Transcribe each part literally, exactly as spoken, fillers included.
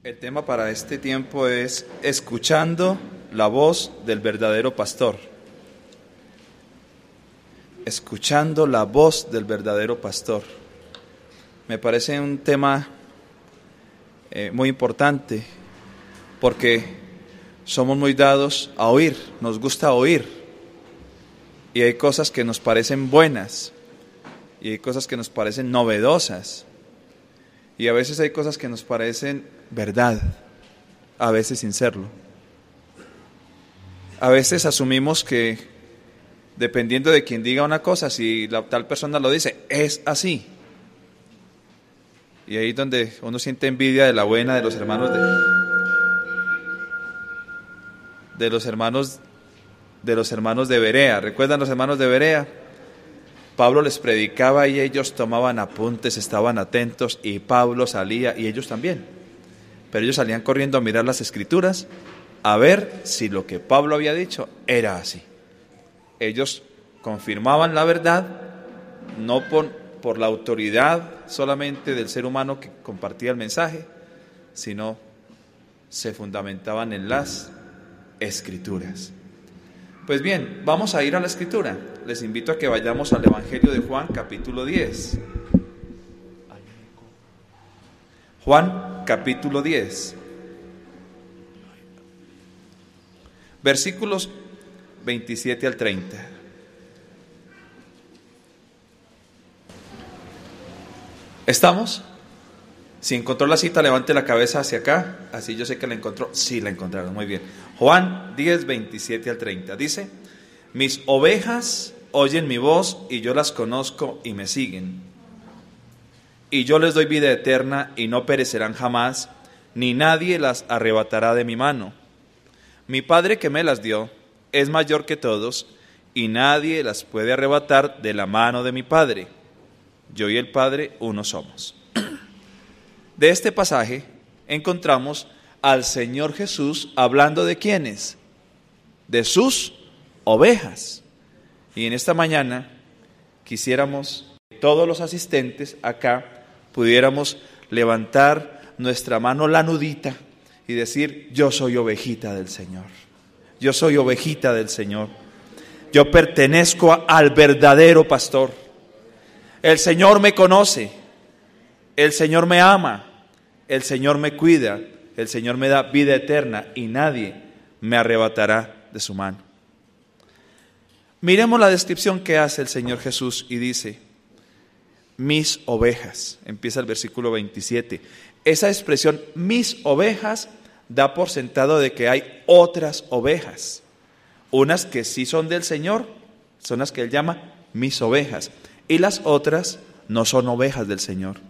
El tema para este tiempo es escuchando la voz del verdadero pastor. Escuchando la voz del verdadero pastor. Me parece un tema eh, muy importante porque somos muy dados a oír, nos gusta oír. Y hay cosas que nos parecen buenas y hay cosas que nos parecen novedosas. Y a veces hay cosas que nos parecen verdad, a veces sin serlo. A veces asumimos que, dependiendo de quien diga una cosa, si la tal persona lo dice, es así. Y ahí es donde uno siente envidia de la buena de los hermanos de, de los hermanos de los hermanos de Berea. ¿Recuerdan los hermanos de Berea? Pablo les predicaba y ellos tomaban apuntes, estaban atentos, y Pablo salía y ellos también. Pero ellos salían corriendo a mirar las escrituras a ver si lo que Pablo había dicho era así. Ellos confirmaban la verdad, no por, por la autoridad solamente del ser humano que compartía el mensaje, sino se fundamentaban en las escrituras. Pues bien, vamos a ir a la escritura. Les invito a que vayamos al Evangelio de Juan, capítulo diez. Juan, capítulo diez. Versículos veintisiete al treinta. ¿Estamos? Si encontró la cita, levante la cabeza hacia acá. Así yo sé que la encontró. Sí, la encontraron, muy bien. Juan diez, veintisiete al treinta. Dice: mis ovejas oyen mi voz y yo las conozco y me siguen. Y yo les doy vida eterna y no perecerán jamás, ni nadie las arrebatará de mi mano. Mi Padre que me las dio es mayor que todos y nadie las puede arrebatar de la mano de mi Padre. Yo y el Padre uno somos. De este pasaje encontramos al Señor Jesús hablando de ¿quiénes? De sus ovejas. Y en esta mañana quisiéramos que todos los asistentes acá pudiéramos levantar nuestra mano lanudita y decir: yo soy ovejita del Señor. Yo soy ovejita del Señor. Yo pertenezco a, al verdadero pastor. El Señor me conoce. El Señor me ama. El Señor me cuida, el Señor me da vida eterna y nadie me arrebatará de su mano. Miremos la descripción que hace el Señor Jesús y dice: mis ovejas. Empieza el versículo veintisiete. Esa expresión, mis ovejas, da por sentado de que hay otras ovejas. Unas que sí son del Señor, son las que Él llama mis ovejas. Y las otras no son ovejas del Señor.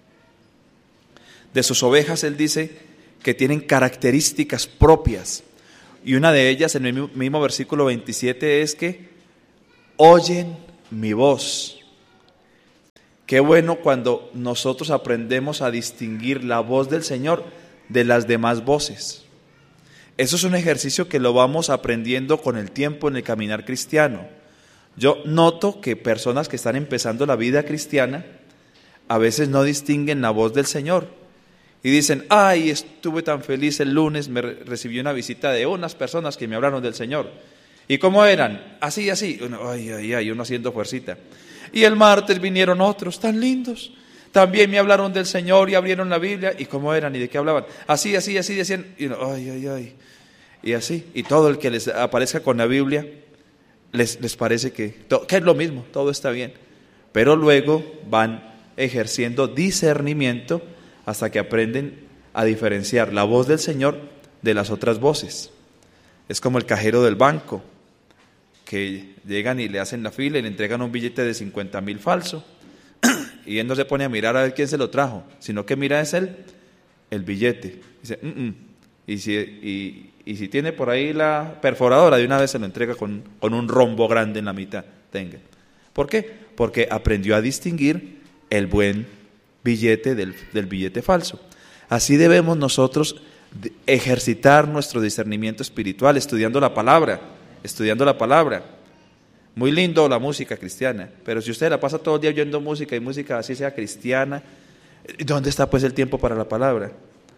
De sus ovejas Él dice que tienen características propias. Y una de ellas, en el mismo versículo veintisiete, es que oyen mi voz. Qué bueno cuando nosotros aprendemos a distinguir la voz del Señor de las demás voces. Eso es un ejercicio que lo vamos aprendiendo con el tiempo en el caminar cristiano. Yo noto que personas que están empezando la vida cristiana a veces no distinguen la voz del Señor. Y dicen: ay, estuve tan feliz el lunes, me re- recibí una visita de unas personas que me hablaron del Señor. ¿Y cómo eran? Así, así. Uno, ay, ay, ay, uno haciendo fuercita. Y el martes vinieron otros tan lindos. También me hablaron del Señor y abrieron la Biblia. ¿Y cómo eran? ¿Y de qué hablaban? Así, así, así decían. Y uno, ay, ay, ay. Y así. Y todo el que les aparezca con la Biblia, les, les parece que, que es lo mismo, todo está bien. Pero luego van ejerciendo discernimiento hasta que aprenden a diferenciar la voz del Señor de las otras voces. Es como el cajero del banco, que llegan y le hacen la fila y le entregan un billete de cincuenta mil falso, y él no se pone a mirar a ver quién se lo trajo, sino que mira es él, el billete. Dice, mm, mm. Y, si, y, y si tiene por ahí la perforadora, de una vez se lo entrega con, con un rombo grande en la mitad. Tenga. ¿Por qué? Porque aprendió a distinguir el buen billete del, del billete falso. Así debemos nosotros ejercitar nuestro discernimiento espiritual, estudiando la palabra, estudiando la palabra. Muy lindo la música cristiana, pero si usted la pasa todo el día oyendo música y música así sea cristiana, ¿dónde está pues el tiempo para la palabra?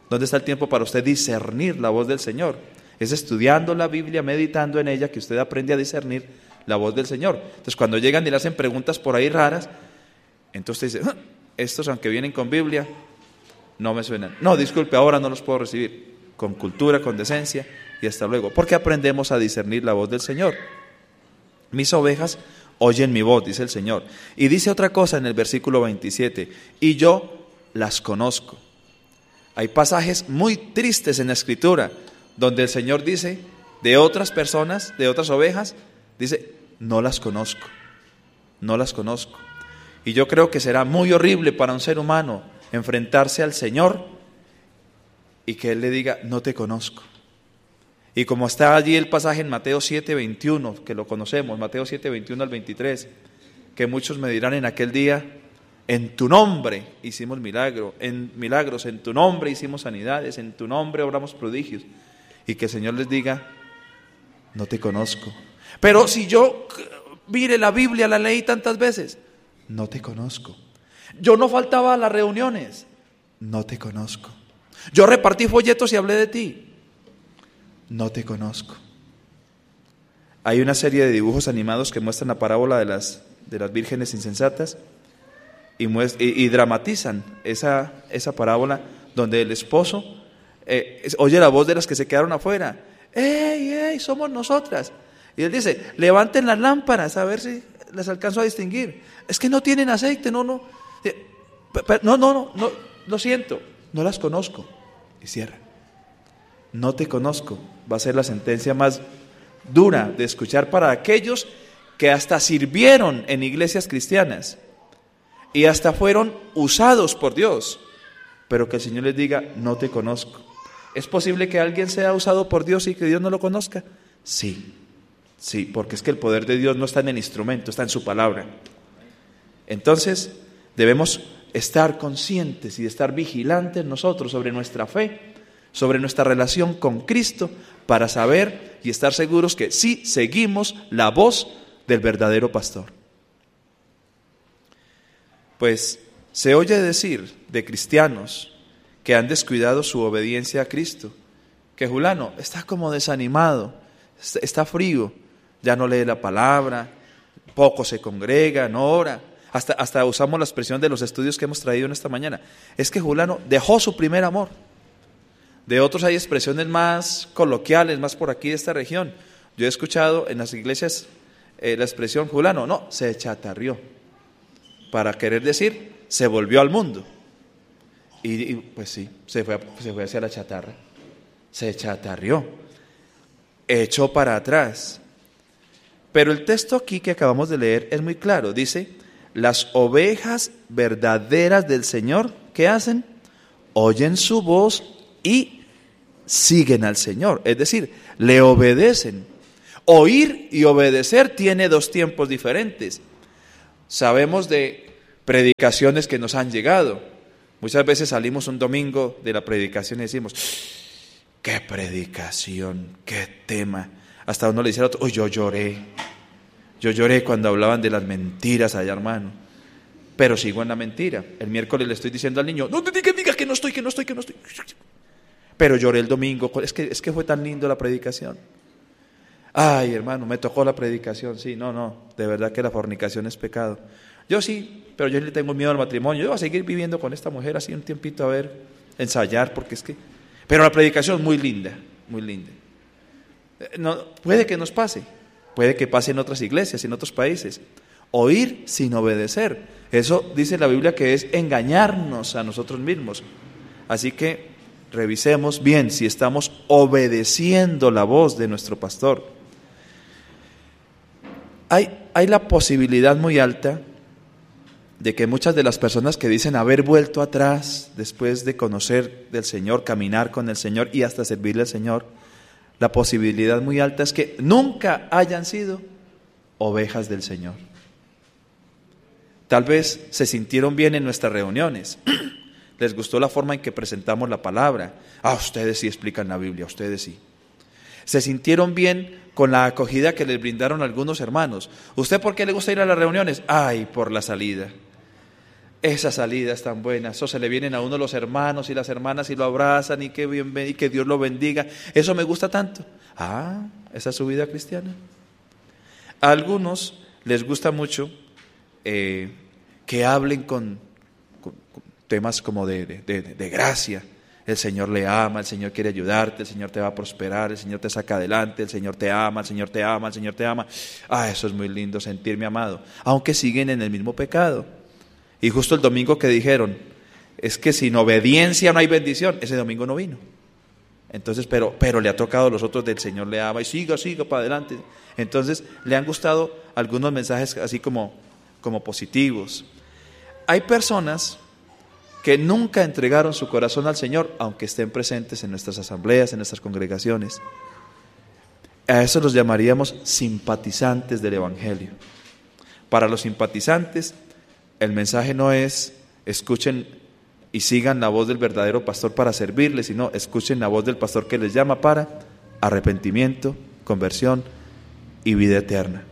¿Dónde está el tiempo para usted discernir la voz del Señor? Es estudiando la Biblia, meditando en ella, que usted aprende a discernir la voz del Señor. Entonces, cuando llegan y le hacen preguntas por ahí raras, entonces usted dice, ah, estos aunque vienen con Biblia, no me suenan. No, disculpe, ahora no los puedo recibir. Con cultura, con decencia y hasta luego. Porque aprendemos a discernir la voz del Señor. Mis ovejas oyen mi voz, dice el Señor. Y dice otra cosa en el versículo veintisiete, y yo las conozco. Hay pasajes muy tristes en la Escritura donde el Señor dice de otras personas, de otras ovejas, dice, no las conozco, no las conozco. Y yo creo que será muy horrible para un ser humano enfrentarse al Señor y que Él le diga, no te conozco. Y como está allí el pasaje en Mateo siete, veintiuno, que lo conocemos, Mateo siete, veintiuno al veintitrés, que muchos me dirán en aquel día, en tu nombre hicimos milagro, en milagros, en tu nombre hicimos sanidades, en tu nombre obramos prodigios. Y que el Señor les diga, no te conozco. Pero si yo, mire, la Biblia la leí tantas veces, no te conozco. Yo no faltaba a las reuniones, no te conozco. Yo repartí folletos y hablé de ti, no te conozco. Hay una serie de dibujos animados que muestran la parábola de las, de las vírgenes insensatas y, muest- y, y dramatizan esa, esa parábola donde el esposo eh, oye la voz de las que se quedaron afuera. ¡Ey, ey, somos nosotras! Y él dice, levanten las lámparas a ver si las alcanzo a distinguir. Es que no tienen aceite, no, no. No, no, no, no, lo siento, no las conozco. Y cierra. No te conozco. Va a ser la sentencia más dura de escuchar para aquellos que hasta sirvieron en iglesias cristianas y hasta fueron usados por Dios, pero que el Señor les diga, no te conozco. ¿Es posible que alguien sea usado por Dios y que Dios no lo conozca? Sí, sí, porque es que el poder de Dios no está en el instrumento, está en su palabra. Entonces, debemos estar conscientes y estar vigilantes nosotros sobre nuestra fe, sobre nuestra relación con Cristo, para saber y estar seguros que sí seguimos la voz del verdadero pastor. Pues se oye decir de cristianos que han descuidado su obediencia a Cristo, que Julano está como desanimado, está frío, ya no lee la palabra, poco se congrega, no ora. Hasta, hasta usamos la expresión de los estudios que hemos traído en esta mañana. Es que Julano dejó su primer amor. De otros hay expresiones más coloquiales, más por aquí de esta región. Yo he escuchado en las iglesias eh, la expresión Julano, no, se chatarrió. Para querer decir, se volvió al mundo. Y, y pues sí, se fue, se fue hacia la chatarra. Se chatarrió. Echó para atrás. Pero el texto aquí que acabamos de leer es muy claro. Dice, las ovejas verdaderas del Señor, ¿qué hacen? Oyen su voz y siguen al Señor. Es decir, le obedecen. Oír y obedecer tiene dos tiempos diferentes. Sabemos de predicaciones que nos han llegado. Muchas veces salimos un domingo de la predicación y decimos, qué predicación, qué tema. Hasta uno le dice al otro, uy, yo lloré. Yo lloré cuando hablaban de las mentiras allá, hermano. Pero sigo en la mentira. El miércoles le estoy diciendo al niño, no te digas, diga que no estoy, que no estoy, que no estoy. Pero lloré el domingo. Es que, es que fue tan lindo la predicación. Ay, hermano, me tocó la predicación. Sí, no, no, de verdad que la fornicación es pecado. Yo sí, pero yo le tengo miedo al matrimonio. Yo voy a seguir viviendo con esta mujer así un tiempito a ver, ensayar, porque es que... Pero la predicación es muy linda, muy linda. No, puede que nos pase, puede que pase en otras iglesias, en otros países. Oír sin obedecer. Eso dice la Biblia que es engañarnos a nosotros mismos. Así que revisemos bien si estamos obedeciendo la voz de nuestro pastor. Hay, hay la posibilidad muy alta de que muchas de las personas que dicen haber vuelto atrás después de conocer del Señor, caminar con el Señor y hasta servirle al Señor, la posibilidad muy alta es que nunca hayan sido ovejas del Señor. Tal vez se sintieron bien en nuestras reuniones, les gustó la forma en que presentamos la palabra. Ah, ustedes sí explican la Biblia, ustedes sí. Se sintieron bien con la acogida que les brindaron algunos hermanos. ¿Usted por qué le gusta ir a las reuniones? Ay, por la salida. Esa salida es tan buena, eso se le vienen a uno los hermanos y las hermanas y lo abrazan y que, bien, y que Dios lo bendiga. Eso me gusta tanto. Ah, esa es su vida cristiana. A algunos les gusta mucho eh, que hablen con, con, con temas como de, de, de, de gracia. El Señor le ama, el Señor quiere ayudarte, el Señor te va a prosperar, el Señor te saca adelante, el Señor te ama, el Señor te ama, el Señor te ama. Ah, eso es muy lindo, sentirme amado, aunque siguen en el mismo pecado. Y justo el domingo que dijeron, es que sin obediencia no hay bendición, ese domingo no vino. Entonces, pero, pero le ha tocado a los otros del Señor le ama y siga, siga para adelante. Entonces, le han gustado algunos mensajes así como, como positivos. Hay personas que nunca entregaron su corazón al Señor, aunque estén presentes en nuestras asambleas, en nuestras congregaciones. A eso los llamaríamos simpatizantes del Evangelio. Para los simpatizantes, el mensaje no es escuchen y sigan la voz del verdadero pastor para servirles, sino escuchen la voz del pastor que les llama para arrepentimiento, conversión y vida eterna.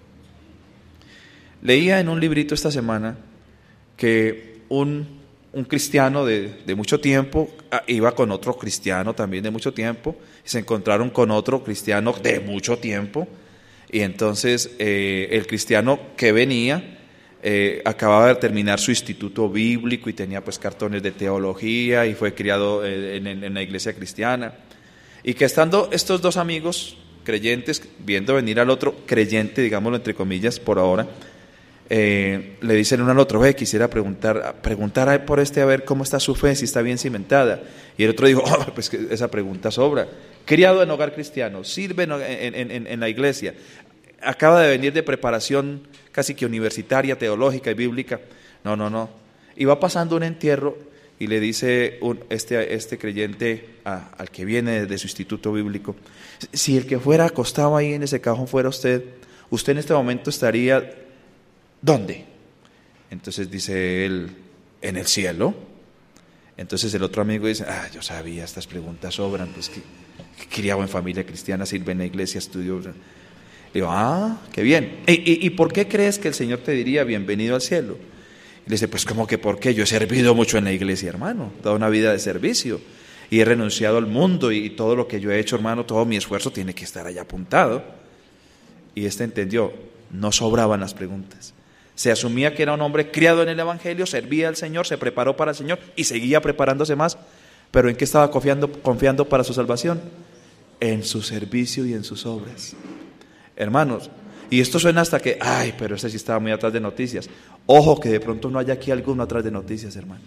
Leía en un librito esta semana que un Un cristiano de, de mucho tiempo iba con otro cristiano también de mucho tiempo, y se encontraron con otro cristiano de mucho tiempo, y entonces eh, el cristiano que venía eh, acababa de terminar su instituto bíblico y tenía pues cartones de teología y fue criado en, en, en la iglesia cristiana, y que estando estos dos amigos creyentes viendo venir al otro creyente, digámoslo entre comillas por ahora, Eh, le dicen uno al otro, ve, quisiera preguntar, preguntar por este a ver cómo está su fe, si está bien cimentada. Y el otro dijo, oh, pues que esa pregunta sobra. Criado en hogar cristiano, sirve en, en, en, en la iglesia, acaba de venir de preparación casi que universitaria, teológica y bíblica. No, no, no. Y va pasando un entierro y le dice un, este, este creyente a, al que viene de su instituto bíblico, si el que fuera acostado ahí en ese cajón fuera usted, usted en este momento estaría... ¿Dónde? Entonces dice él, en el cielo. Entonces el otro amigo dice, ah, yo sabía, estas preguntas sobran, pues que, que criado en familia cristiana, sirve en la iglesia, estudió. Le digo, ah, qué bien. ¿Y, y, ¿Y por qué crees que el Señor te diría bienvenido al cielo? Y le dice, pues ¿cómo que por qué? Yo he servido mucho en la iglesia, hermano, toda una vida de servicio, y he renunciado al mundo, y, y todo lo que yo he hecho, hermano, todo mi esfuerzo tiene que estar allá apuntado. Y este entendió, no sobraban las preguntas. Se asumía que era un hombre criado en el Evangelio, servía al Señor, se preparó para el Señor y seguía preparándose más. ¿Pero en qué estaba confiando, confiando para su salvación? En su servicio y en sus obras. Hermanos, y esto suena hasta que, ay, pero ese sí estaba muy atrás de noticias. Ojo que de pronto no haya aquí alguno atrás de noticias, hermano.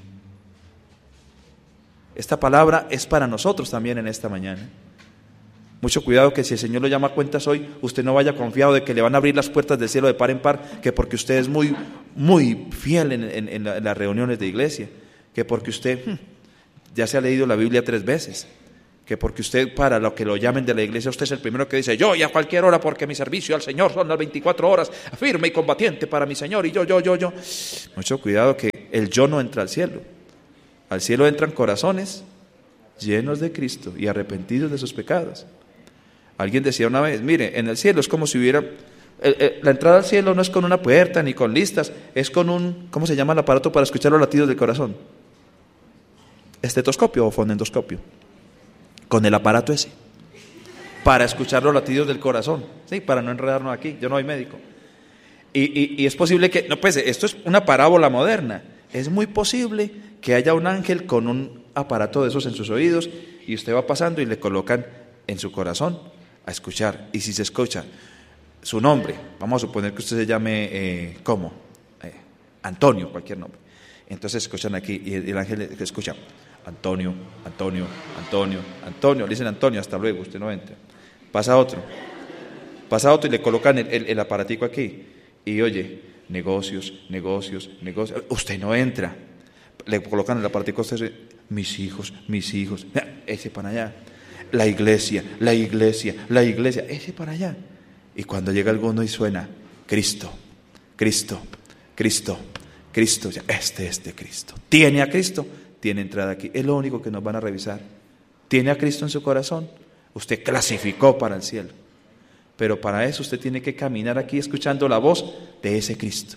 Esta palabra es para nosotros también en esta mañana. Mucho cuidado que si el Señor lo llama a cuentas hoy, usted no vaya confiado de que le van a abrir las puertas del cielo de par en par, que porque usted es muy, muy fiel en, en, en, la, en las reuniones de iglesia, que porque usted hmm, ya se ha leído la Biblia tres veces, que porque usted para lo que lo llamen de la iglesia, usted es el primero que dice, yo y a cualquier hora porque mi servicio al Señor son las veinticuatro horas, firme y combatiente para mi Señor, y yo, yo, yo, yo. Mucho cuidado que el yo no entra al cielo. Al cielo entran corazones llenos de Cristo y arrepentidos de sus pecados. Alguien decía una vez, mire, en el cielo es como si hubiera, eh, eh, la entrada al cielo no es con una puerta ni con listas, es con un, ¿cómo se llama el aparato para escuchar los latidos del corazón? Estetoscopio o fonendoscopio. Con el aparato ese, para escuchar los latidos del corazón, sí, para no enredarnos aquí, yo no soy médico. Y, y, y es posible que, no, pues esto es una parábola moderna, es muy posible que haya un ángel con un aparato de esos en sus oídos y usted va pasando y le colocan en su corazón a escuchar, y si se escucha su nombre, vamos a suponer que usted se llame, eh, ¿cómo? Eh, Antonio, cualquier nombre, entonces escuchan aquí, y el, el ángel escucha, Antonio, Antonio, Antonio, Antonio, le dicen Antonio, hasta luego, usted no entra, pasa otro, pasa otro y le colocan el, el, el aparatico aquí, y oye, negocios, negocios, negocios, usted no entra, le colocan el aparatico, usted, mis hijos, mis hijos, ese para allá, la iglesia, la iglesia, la iglesia, ese para allá. Y cuando llega alguno y suena, Cristo, Cristo, Cristo, Cristo, este es de Cristo. ¿Tiene a Cristo? Tiene entrada aquí. Es lo único que nos van a revisar. ¿Tiene a Cristo en su corazón? Usted clasificó para el cielo. Pero para eso usted tiene que caminar aquí escuchando la voz de ese Cristo.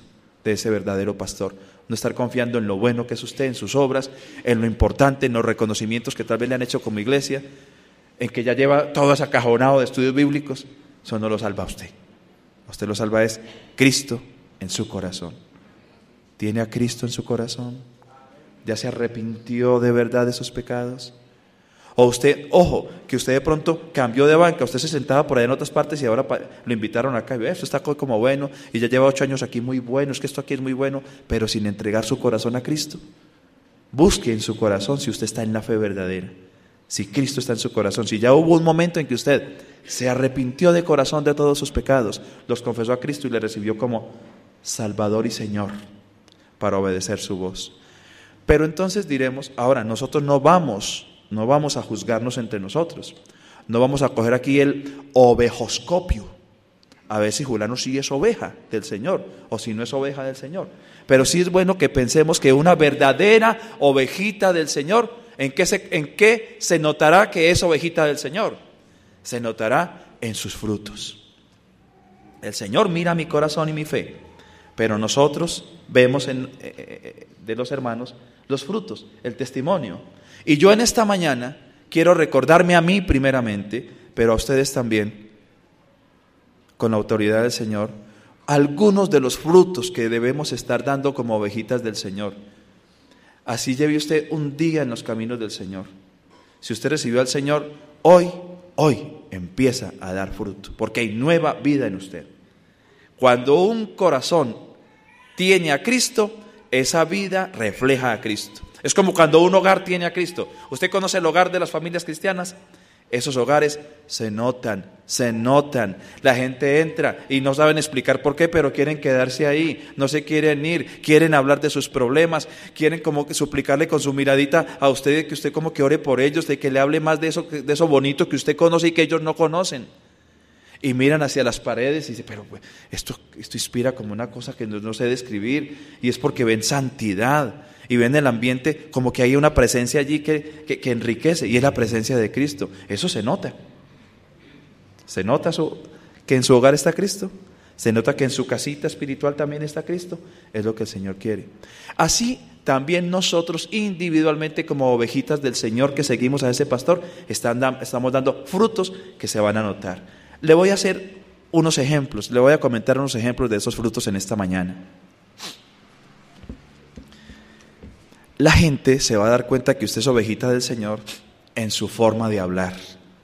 de ese verdadero pastor. No estar confiando en lo bueno que es usted, en sus obras, en lo importante, en los reconocimientos que tal vez le han hecho como iglesia, en que ya lleva todo ese acajonado de estudios bíblicos. Eso no lo salva a usted. A usted lo salva es Cristo en su corazón. ¿Tiene a Cristo en su corazón? ¿Ya se arrepintió de verdad de sus pecados? O usted, ojo, que usted de pronto cambió de banca, usted se sentaba por ahí en otras partes y ahora lo invitaron acá, y esto está como bueno, y ya lleva ocho años aquí muy bueno, es que esto aquí es muy bueno, pero sin entregar su corazón a Cristo. Busque en su corazón si usted está en la fe verdadera, si Cristo está en su corazón, si ya hubo un momento en que usted se arrepintió de corazón de todos sus pecados, los confesó a Cristo y le recibió como Salvador y Señor para obedecer su voz. Pero entonces diremos, ahora nosotros no vamos No vamos a juzgarnos entre nosotros. No vamos a coger aquí el ovejoscopio. A ver si Julano sí es oveja del Señor o si no es oveja del Señor. Pero sí es bueno que pensemos que una verdadera ovejita del Señor, ¿en qué se, en qué se notará que es ovejita del Señor? Se notará en sus frutos. El Señor mira mi corazón y mi fe, pero nosotros vemos en, eh, de los hermanos los frutos, el testimonio. Y yo en esta mañana quiero recordarme a mí primeramente, pero a ustedes también, con la autoridad del Señor, algunos de los frutos que debemos estar dando como ovejitas del Señor. Así lleve usted un día en los caminos del Señor. Si usted recibió al Señor, hoy, hoy empieza a dar fruto, porque hay nueva vida en usted. Cuando un corazón tiene a Cristo, esa vida refleja a Cristo. Es como cuando un hogar tiene a Cristo. ¿Usted conoce el hogar de las familias cristianas? Esos hogares se notan, se notan. La gente entra y no saben explicar por qué, pero quieren quedarse ahí, no se quieren ir, quieren hablar de sus problemas, quieren como que suplicarle con su miradita a usted de que usted como que ore por ellos, de que le hable más de eso, de eso bonito que usted conoce y que ellos no conocen. Y miran hacia las paredes y dicen, pero pues, esto, esto inspira como una cosa que no, no sé describir, y es porque ven santidad. Y ven el ambiente como que hay una presencia allí que, que, que enriquece, y es la presencia de Cristo. Eso se nota. Se nota su, que en su hogar está Cristo. Se nota que en su casita espiritual también está Cristo. Es lo que el Señor quiere. Así también nosotros individualmente como ovejitas del Señor que seguimos a ese pastor, están, estamos dando frutos que se van a notar. Le voy a hacer unos ejemplos, le voy a comentar unos ejemplos de esos frutos en esta mañana. La gente se va a dar cuenta que usted es ovejita del Señor en su forma de hablar.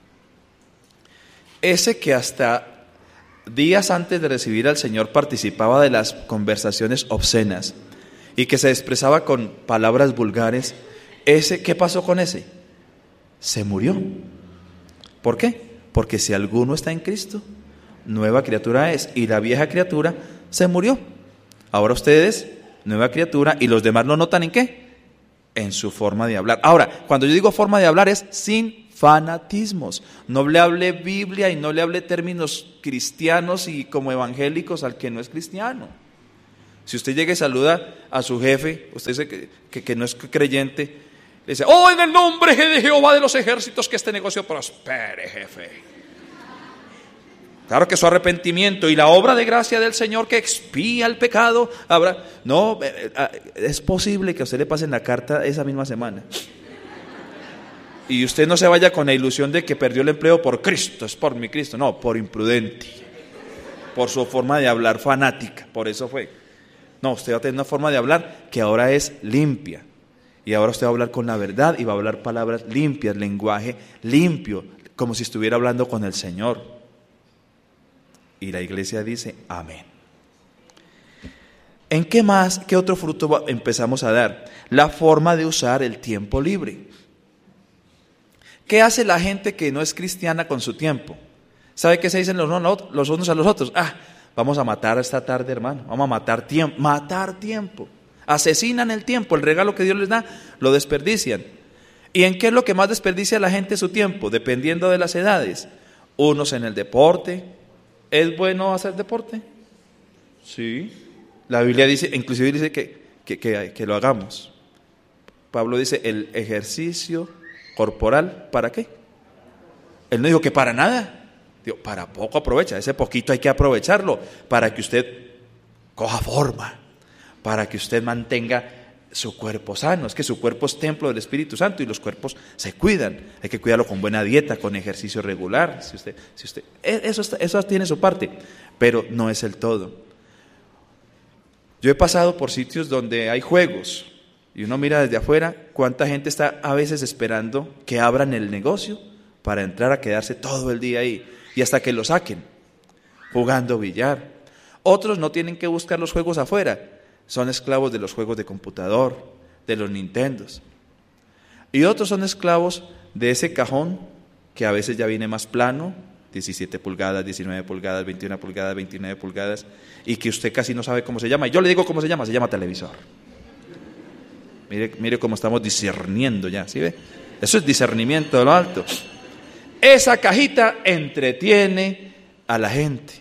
Ese que hasta días antes de recibir al Señor participaba de las conversaciones obscenas y que se expresaba con palabras vulgares, ese, ¿qué pasó con ese? Se murió. ¿Por qué? Porque si alguno está en Cristo, nueva criatura es, y la vieja criatura se murió. Ahora ustedes, nueva criatura, y los demás lo notan ¿en qué? En su forma de hablar. Ahora, cuando yo digo forma de hablar es sin fanatismos. No le hable Biblia y no le hable términos cristianos y como evangélicos al que no es cristiano. Si usted llega y saluda a su jefe, usted dice que, que, que no es creyente, le dice, oh, en el nombre de Jehová de los ejércitos, que este negocio prospere, jefe. Claro que su arrepentimiento y la obra de gracia del Señor que expía el pecado habrá. No, es posible que a usted le pasen la carta esa misma semana y usted no se vaya con la ilusión de que perdió el empleo por Cristo, es por mi Cristo. No, por imprudente, por su forma de hablar fanática, por eso fue. No, usted va a tener una forma de hablar que ahora es limpia, y ahora usted va a hablar con la verdad y va a hablar palabras limpias, lenguaje limpio, como si estuviera hablando con el Señor. Y la iglesia dice, amén. ¿En qué más, qué otro fruto empezamos a dar? La forma de usar el tiempo libre. ¿Qué hace la gente que no es cristiana con su tiempo? ¿Sabe qué se dicen los unos a los otros? Ah, vamos a matar esta tarde, hermano. Vamos a matar tiempo. Matar tiempo. Asesinan el tiempo. El regalo que Dios les da, lo desperdician. ¿Y en qué es lo que más desperdicia la gente su tiempo? Dependiendo de las edades. Unos en el deporte. ¿Es bueno hacer deporte? Sí. La Biblia dice, inclusive dice que, que, que, que lo hagamos. Pablo dice, el ejercicio corporal, ¿para qué? Él no dijo que para nada. Dijo, para poco aprovecha. Ese poquito hay que aprovecharlo para que usted coja forma, para que usted mantenga su cuerpo sano. Es que su cuerpo es templo del Espíritu Santo y los cuerpos se cuidan. Hay que cuidarlo con buena dieta, con ejercicio regular. Si usted, si usted, eso, está, eso tiene su parte, pero no es el todo. Yo he pasado por sitios donde hay juegos y uno mira desde afuera cuánta gente está a veces esperando que abran el negocio para entrar a quedarse todo el día ahí y hasta que lo saquen, jugando billar. Otros no tienen que buscar los juegos afuera, son esclavos de los juegos de computador, de los Nintendos. Y otros son esclavos de ese cajón que a veces ya viene más plano, diecisiete pulgadas, diecinueve pulgadas, veintiuna pulgadas, veintinueve pulgadas, y que usted casi no sabe cómo se llama. Y yo le digo cómo se llama, se llama televisor. Mire, mire cómo estamos discerniendo ya, ¿sí ve? Eso es discernimiento de lo alto. Esa cajita entretiene a la gente.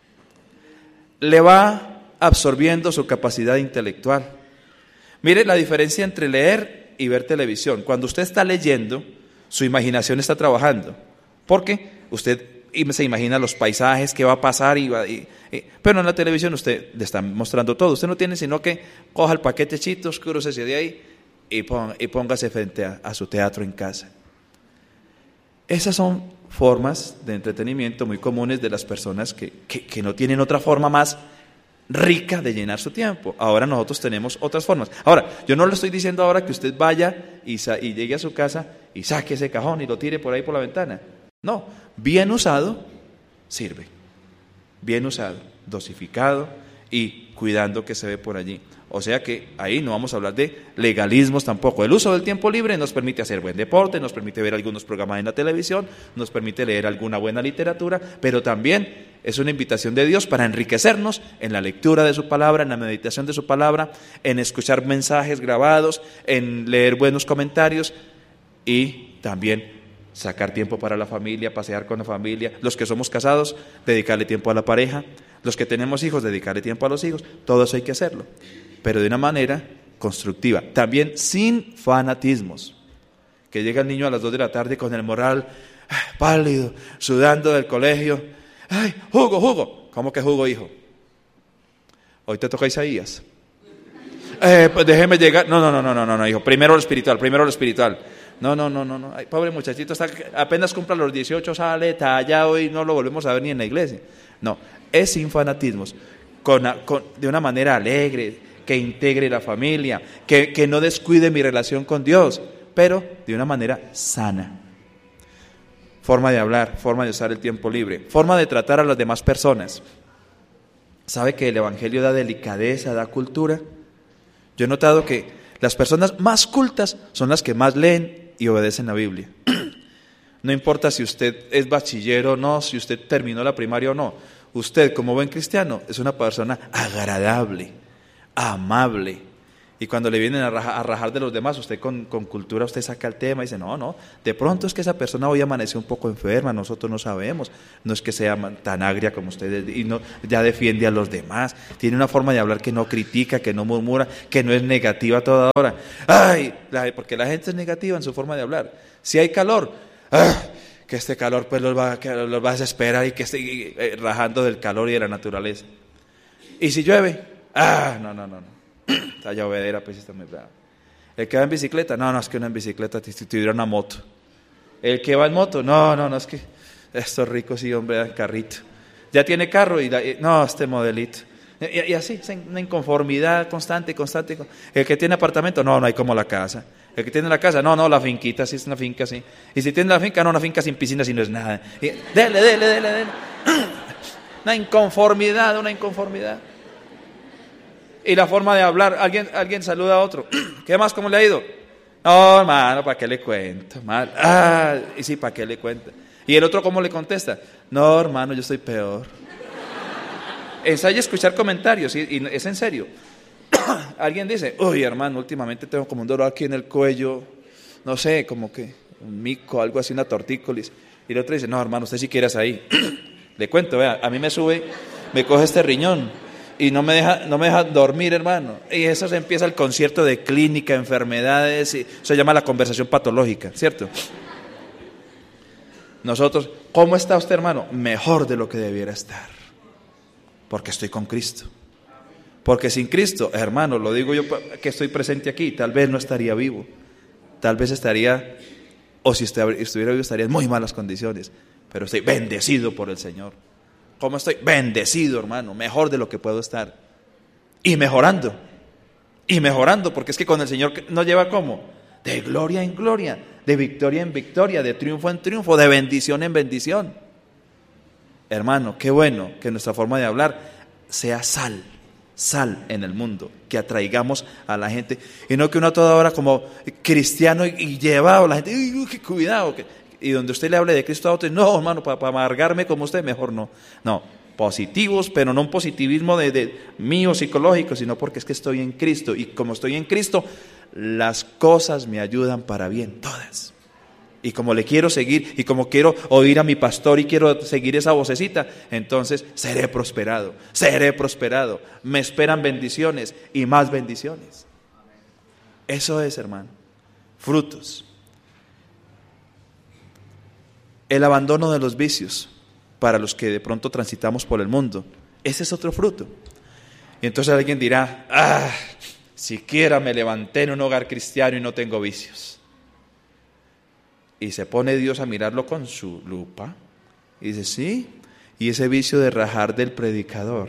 Le va absorbiendo su capacidad intelectual. Mire la diferencia entre leer y ver televisión. Cuando usted está leyendo, su imaginación está trabajando, porque usted se imagina los paisajes, qué va a pasar, y, y, y, pero en la televisión usted le está mostrando todo. Usted no tiene sino que coja el paquete Chitos, crucese de ahí y, pon, y póngase frente a, a su teatro en casa. Esas son formas de entretenimiento muy comunes de las personas que, que, que no tienen otra forma más rica de llenar su tiempo. Ahora nosotros tenemos otras formas. Ahora, yo no le estoy diciendo ahora que usted vaya y, sa- y llegue a su casa y saque ese cajón y lo tire por ahí por la ventana. No, bien usado, sirve. Bien usado, dosificado y cuidando que se ve por allí. O sea que ahí no vamos a hablar de legalismos tampoco. El uso del tiempo libre nos permite hacer buen deporte, nos permite ver algunos programas en la televisión, nos permite leer alguna buena literatura, pero también es una invitación de Dios para enriquecernos en la lectura de su palabra, en la meditación de su palabra, en escuchar mensajes grabados, en leer buenos comentarios y también sacar tiempo para la familia, pasear con la familia. Los que somos casados, dedicarle tiempo a la pareja. Los que tenemos hijos, dedicarle tiempo a los hijos. Todo eso hay que hacerlo, pero de una manera constructiva. También sin fanatismos. Que llega el niño a las dos de la tarde con el moral pálido, sudando del colegio. ¡Ay, jugo, jugo! ¿Cómo que jugo, hijo? Hoy te toca Isaías. Eh, pues déjeme llegar. No, no, no, no, no, no, hijo. Primero lo espiritual, primero lo espiritual. No, no, no, no, no. Ay, pobre muchachito, está, apenas cumpla los dieciocho, sale tallado y no lo volvemos a ver ni en la iglesia. No, es sin fanatismos, con, con, de una manera alegre, que integre la familia, que, que no descuide mi relación con Dios, pero de una manera sana. Forma de hablar, forma de usar el tiempo libre, forma de tratar a las demás personas. ¿Sabe que el Evangelio da delicadeza, da cultura? Yo he notado que las personas más cultas son las que más leen y obedecen la Biblia. No importa si usted es bachiller o no, si usted terminó la primaria o no. Usted, como buen cristiano, es una persona agradable, amable. Y cuando le vienen a rajar, a rajar de los demás, usted con, con cultura, usted saca el tema y dice, no, no, de pronto es que esa persona hoy amaneció un poco enferma, nosotros no sabemos, no es que sea tan agria como usted, y no, ya defiende a los demás, tiene una forma de hablar que no critica, que no murmura, que no es negativa a toda hora. Ay, la, porque la gente es negativa en su forma de hablar. Si hay calor, ¡ah! Que este calor pues los va, que los va a desesperar y que esté eh, rajando del calor y de la naturaleza. Y si llueve, ah, no, no, no, no. Esta llovedera pues está muy brava. El que va en bicicleta, no, no, es que uno en bicicleta si tuviera una moto. El que va en moto, no, no, no, es que estos ricos sí, hombre, dan carrito. Ya tiene carro y, la, y no, este modelito. Y, y así, una inconformidad constante, constante. El que tiene apartamento, no, no hay como la casa. El que tiene la casa, no, no, la finquita, sí es una finca, sí. Y si tiene la finca, no, una finca sin piscina, si no es nada. Y, dele, dele, dele, dele. Una inconformidad, una inconformidad. Y la forma de hablar, alguien, alguien saluda a otro. ¿Qué más? ¿Cómo le ha ido? No, hermano, ¿para qué le cuento? Mal. Ah, y sí, ¿para qué le cuento? Y el otro, ¿cómo le contesta? No, hermano, yo estoy peor. Ensaya escuchar comentarios, y, y es en serio. Alguien dice, uy, hermano, últimamente tengo como un dolor aquí en el cuello, no sé, como que un mico, algo así, una tortícolis. Y el otro dice, no, hermano, usted si quieras ahí. Le cuento, vea, a mí me sube, me coge este riñón y no me deja, no me deja dormir, hermano. Y eso se empieza el concierto de clínica, enfermedades, y eso se llama la conversación patológica, ¿cierto? Nosotros, ¿cómo está usted, hermano? Mejor de lo que debiera estar, porque estoy con Cristo. Porque sin Cristo, hermano, lo digo yo que estoy presente aquí, tal vez no estaría vivo. Tal vez estaría, o si estuviera vivo, estaría en muy malas condiciones. Pero estoy bendecido por el Señor. ¿Cómo estoy? Bendecido, hermano, mejor de lo que puedo estar. Y mejorando. Y mejorando, porque es que con el Señor nos lleva ¿cómo? De gloria en gloria, de victoria en victoria, de triunfo en triunfo, de bendición en bendición. Hermano, qué bueno que nuestra forma de hablar sea sal, sal en el mundo, que atraigamos a la gente, y no que uno a toda hora como cristiano y, y llevado a la gente, uy, qué cuidado, que, y donde usted le hable de Cristo a otros, no, hermano, para, para amargarme como usted, mejor no. No, positivos, pero no un positivismo de, de mío psicológico, sino porque es que estoy en Cristo, y como estoy en Cristo, las cosas me ayudan para bien, todas. Y como le quiero seguir, y como quiero oír a mi pastor y quiero seguir esa vocecita, entonces seré prosperado, seré prosperado. Me esperan bendiciones y más bendiciones. Eso es, hermano. Frutos. El abandono de los vicios para los que de pronto transitamos por el mundo. Ese es otro fruto. Y entonces alguien dirá, ah, siquiera me levanté en un hogar cristiano y no tengo vicios. Y se pone Dios a mirarlo con su lupa y dice, sí, y ese vicio de rajar del predicador,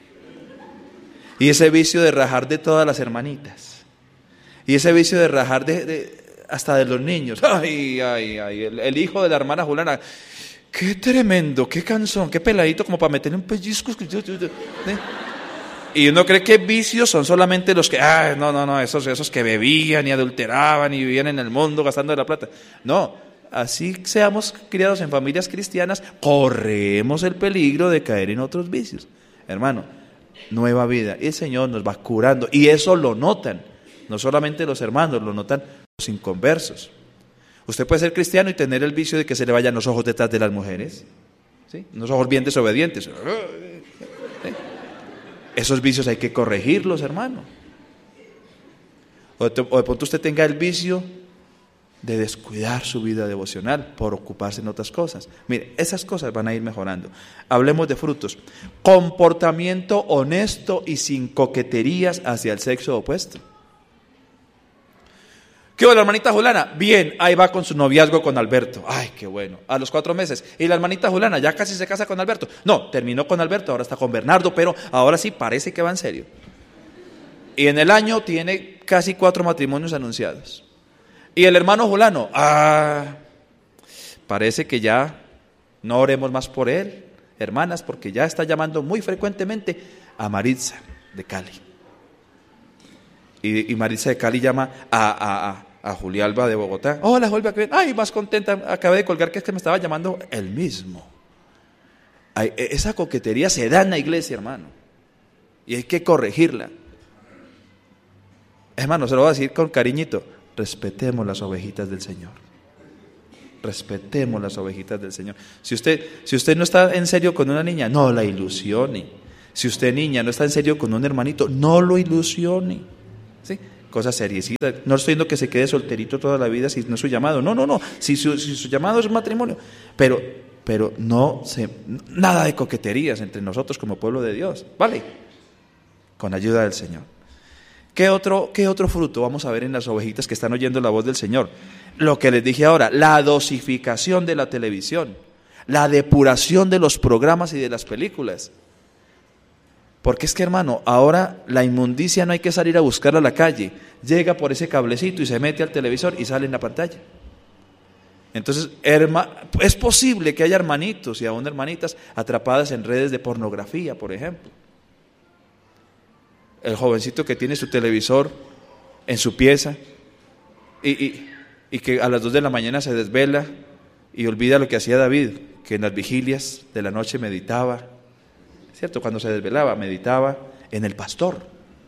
y ese vicio de rajar de todas las hermanitas, y ese vicio de rajar de, de hasta de los niños, ay, ay, ay, el, el hijo de la hermana Juliana, qué tremendo, qué cansón, qué peladito como para meterle un pellizco. ¿Eh? Y uno cree que vicios son solamente los que, ah, no, no, no, esos, esos que bebían y adulteraban y vivían en el mundo gastando la plata. No, así seamos criados en familias cristianas, corremos el peligro de caer en otros vicios. Hermano, nueva vida. Y el Señor nos va curando. Y eso lo notan, no solamente los hermanos, lo notan los inconversos. Usted puede ser cristiano y tener el vicio de que se le vayan los ojos detrás de las mujeres, ¿sí? Unos ojos bien desobedientes. ¿Sí? Esos vicios hay que corregirlos, hermano. O de, o de pronto usted tenga el vicio de descuidar su vida devocional por ocuparse en otras cosas. Mire, esas cosas van a ir mejorando. Hablemos de frutos. Comportamiento honesto y sin coqueterías hacia el sexo opuesto. ¿Qué hubo la hermanita Juliana? Bien, ahí va con su noviazgo con Alberto. Ay, qué bueno. A los cuatro meses. Y la hermanita Juliana ya casi se casa con Alberto. No, terminó con Alberto, ahora está con Bernardo, pero ahora sí parece que va en serio. Y en el año tiene casi cuatro matrimonios anunciados. Y el hermano Julano, ah, parece que ya no oremos más por él, hermanas, porque ya está llamando muy frecuentemente a Maritza de Cali. Y, y Maritza de Cali llama a... a, a a Julialba de Bogotá. Hola, Julialba, ay, más contenta, acabé de colgar que es que me estaba llamando el mismo. Ay, esa coquetería se da en la iglesia, hermano, y hay que corregirla. Hermano, se lo voy a decir con cariñito, respetemos las ovejitas del Señor. Respetemos las ovejitas del Señor. Si usted, si usted no está en serio con una niña, no la ilusione. Si usted, niña, no está en serio con un hermanito, no lo ilusione. ¿Sí? Cosas seriecitas. No estoy diciendo que se quede solterito toda la vida si no es su llamado. No, no, no. Si su, si su llamado es un matrimonio. Pero, pero no se, nada de coqueterías entre nosotros como pueblo de Dios. ¿Vale? Con ayuda del Señor. ¿Qué otro, qué otro fruto vamos a ver en las ovejitas que están oyendo la voz del Señor? Lo que les dije ahora, la dosificación de la televisión, la depuración de los programas y de las películas. Porque es que, hermano, ahora la inmundicia no hay que salir a buscarla a la calle. Llega por ese cablecito y se mete al televisor y sale en la pantalla. Entonces, herma, es posible que haya hermanitos y aún hermanitas atrapadas en redes de pornografía, por ejemplo. El jovencito que tiene su televisor en su pieza y, y, y que a las dos de la mañana se desvela y olvida lo que hacía David, que en las vigilias de la noche meditaba. ¿Cierto? Cuando se desvelaba, meditaba en el pastor.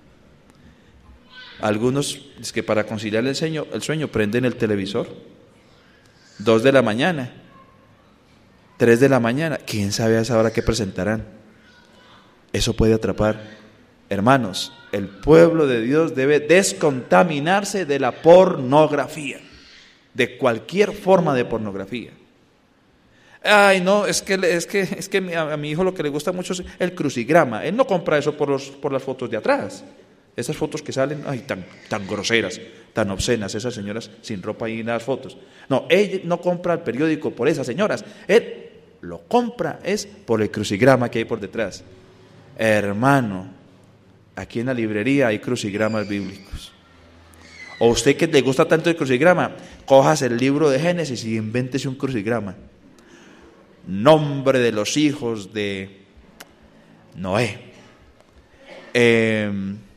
Algunos, es que para conciliar el sueño, el sueño prenden el televisor. Dos de la mañana, tres de la mañana, quién sabe a esa hora qué presentarán. Eso puede atrapar. Hermanos, el pueblo de Dios debe descontaminarse de la pornografía, de cualquier forma de pornografía. Ay, no, es que, es que, es que a, a mi hijo lo que le gusta mucho es el crucigrama. Él no compra eso por, los, por las fotos de atrás. Esas fotos que salen, ay, tan, tan groseras, tan obscenas, esas señoras sin ropa y en las fotos. No, él no compra el periódico por esas señoras. Él lo compra es por el crucigrama que hay por detrás. Hermano, aquí en la librería hay crucigramas bíblicos. O usted que le gusta tanto el crucigrama, cojas el libro de Génesis y invéntese un crucigrama. Nombre de los hijos de Noé. Eh,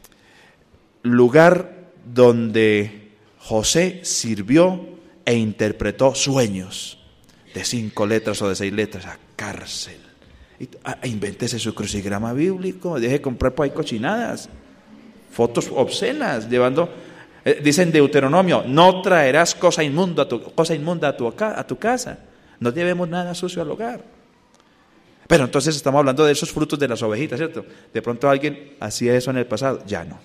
lugar donde José sirvió e interpretó sueños de cinco letras o de seis letras, a cárcel. Y, ah, invéntese su crucigrama bíblico, deje de comprar por ahí cochinadas, fotos obscenas, llevando, eh, dicen Deuteronomio, no traerás cosa inmunda a tu, cosa inmunda a tu, a tu casa, no llevemos nada sucio al hogar. Pero entonces estamos hablando de esos frutos de las ovejitas, ¿cierto? De pronto alguien hacía eso en el pasado, ya no.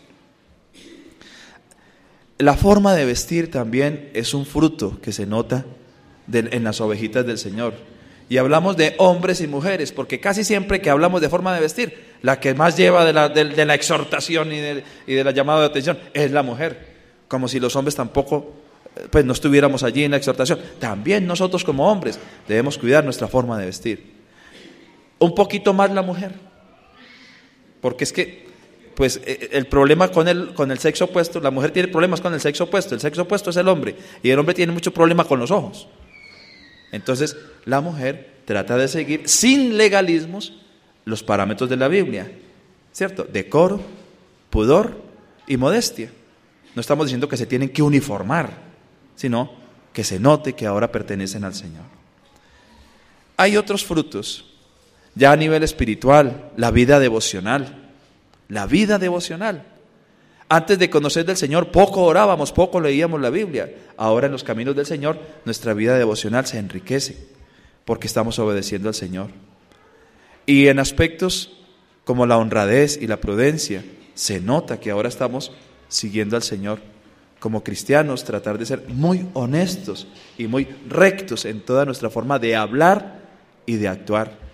La forma de vestir también es un fruto que se nota de, en las ovejitas del Señor. Y hablamos de hombres y mujeres, porque casi siempre que hablamos de forma de vestir, la que más lleva de la, de, de la exhortación y de, y de la llamada de atención es la mujer. Como si los hombres tampoco, pues no estuviéramos allí en la exhortación. También nosotros como hombres debemos cuidar nuestra forma de vestir. Un poquito más la mujer, porque es que pues el problema con el, con el sexo opuesto, la mujer tiene problemas con el sexo opuesto, el sexo opuesto es el hombre, y el hombre tiene mucho problema con los ojos. Entonces, la mujer trata de seguir sin legalismos los parámetros de la Biblia, ¿cierto? Decoro, pudor y modestia. No estamos diciendo que se tienen que uniformar, sino que se note que ahora pertenecen al Señor. Hay otros frutos, ya a nivel espiritual, la vida devocional. La vida devocional. Antes de conocer del Señor, poco orábamos, poco leíamos la Biblia. Ahora en los caminos del Señor, nuestra vida devocional se enriquece porque estamos obedeciendo al Señor. Y en aspectos como la honradez y la prudencia, se nota que ahora estamos siguiendo al Señor. Como cristianos, tratar de ser muy honestos y muy rectos en toda nuestra forma de hablar y de actuar.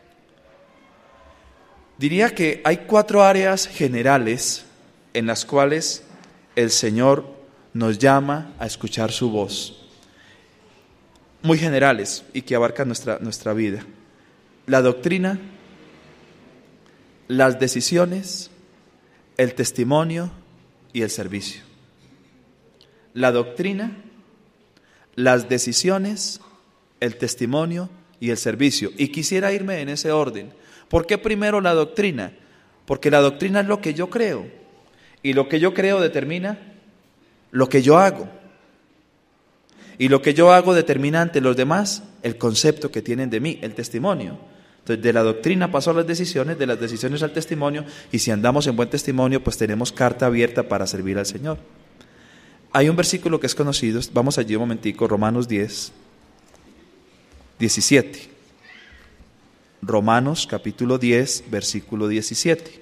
Diría que hay cuatro áreas generales en las cuales el Señor nos llama a escuchar su voz, muy generales y que abarcan nuestra, nuestra vida. La doctrina, las decisiones, el testimonio y el servicio. La doctrina, las decisiones, el testimonio y el servicio. Y quisiera irme en ese orden. ¿Por qué primero la doctrina? Porque la doctrina es lo que yo creo, y lo que yo creo determina lo que yo hago, y lo que yo hago determina ante los demás el concepto que tienen de mí, el testimonio. Entonces, de la doctrina paso a las decisiones, de las decisiones al testimonio, y si andamos en buen testimonio, pues tenemos carta abierta para servir al Señor. Hay un versículo que es conocido, vamos allí un momentico, Romanos diez, diecisiete. Romanos capítulo diez, versículo diecisiete.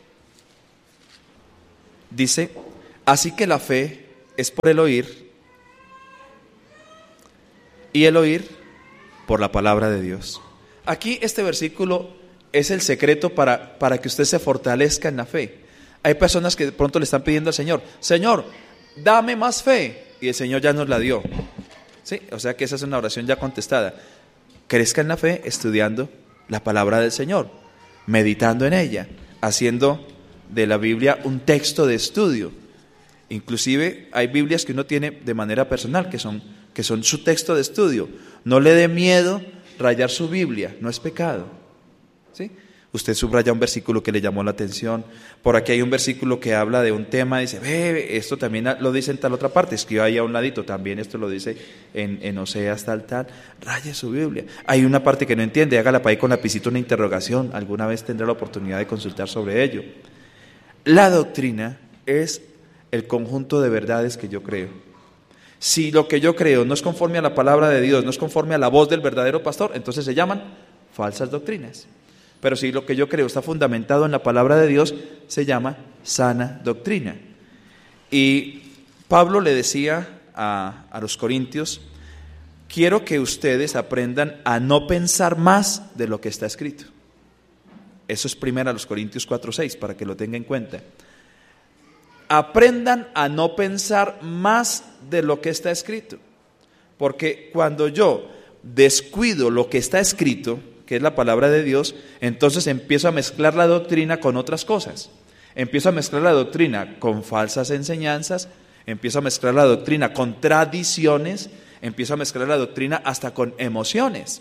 Dice, así que la fe es por el oír, y el oír por la palabra de Dios. Aquí este versículo es el secreto para, para que usted se fortalezca en la fe. Hay personas que de pronto le están pidiendo al Señor, Señor, dame más fe, y el Señor ya nos la dio. ¿Sí? O sea que esa es una oración ya contestada. Crezca en la fe estudiando la palabra del Señor, meditando en ella, haciendo de la Biblia un texto de estudio. Inclusive hay Biblias que uno tiene de manera personal, que son, que son su texto de estudio. No le dé miedo rayar su Biblia, no es pecado. ¿Sí? Usted subraya un versículo que le llamó la atención, por aquí hay un versículo que habla de un tema, dice, ve, esto también lo dice en tal otra parte, escriba ahí a un ladito, también esto lo dice en, en Oseas tal, tal, raye su Biblia. Hay una parte que no entiende, hágala para ahí con lapicito una interrogación, alguna vez tendrá la oportunidad de consultar sobre ello. La doctrina es el conjunto de verdades que yo creo. Si lo que yo creo no es conforme a la palabra de Dios, no es conforme a la voz del verdadero pastor, entonces se llaman falsas doctrinas. Pero si lo que yo creo está fundamentado en la palabra de Dios, se llama sana doctrina. Y Pablo le decía a, a los corintios, quiero que ustedes aprendan a no pensar más de lo que está escrito. Eso es primero a los Corintios cuatro seis, para que lo tengan en cuenta. Aprendan a no pensar más de lo que está escrito. Porque cuando yo descuido lo que está escrito, que es la palabra de Dios, entonces empiezo a mezclar la doctrina con otras cosas. Empiezo a mezclar la doctrina con falsas enseñanzas, empiezo a mezclar la doctrina con tradiciones, empiezo a mezclar la doctrina hasta con emociones.